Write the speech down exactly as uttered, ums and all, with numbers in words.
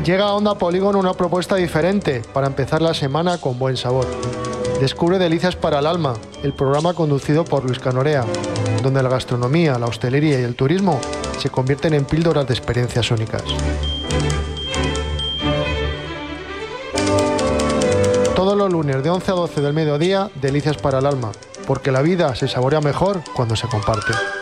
Llega a Onda Polígono una propuesta diferente para empezar la semana con buen sabor. Descubre Delicias para el Alma, el programa conducido por Luis Canorea, donde la gastronomía, la hostelería y el turismo se convierten en píldoras de experiencias únicas. Todos los lunes de once a doce del mediodía, Delicias para el Alma, porque la vida se saborea mejor cuando se comparte.